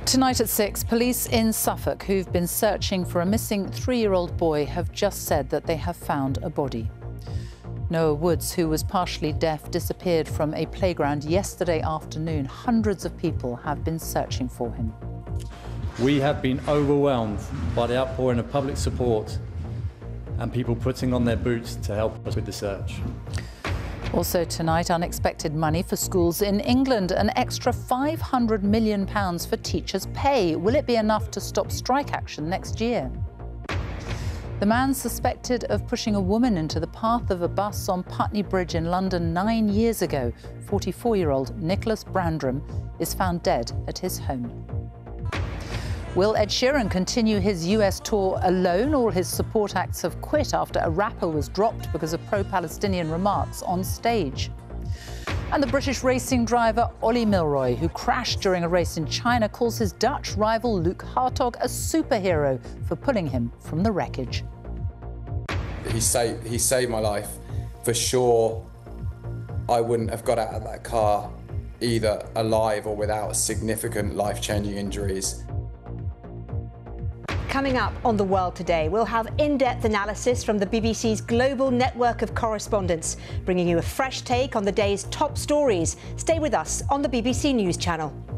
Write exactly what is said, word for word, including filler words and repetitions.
Tonight at six, police in Suffolk who've been searching for a missing three-year-old boy have just said that they have found a body. Noah Woods, who was partially deaf, disappeared from a playground yesterday afternoon. Hundreds of people have been searching for him. We have been overwhelmed by the outpouring of public support and people putting on their boots to help us with the search. Also tonight, unexpected money for schools in England, an extra five hundred million pounds for teachers' pay. Will it be enough to stop strike action next year? The man suspected of pushing a woman into the path of a bus on Putney Bridge in London nine years ago, forty-four-year-old Nicholas Brandram, is found dead at his home. Will Ed Sheeran continue his U S tour alone? All his support acts have quit after a rapper was dropped because of pro-Palestinian remarks on stage. And the British racing driver Ollie Milroy, who crashed during a race in China, calls his Dutch rival Luke Hartog a superhero for pulling him from the wreckage. He saved, he saved my life. For sure, I wouldn't have got out of that car either alive or without significant life-changing injuries. Coming up on The World Today, we'll have in-depth analysis from the B B C's global network of correspondents, bringing you a fresh take on the day's top stories. Stay with us on the B B C News Channel.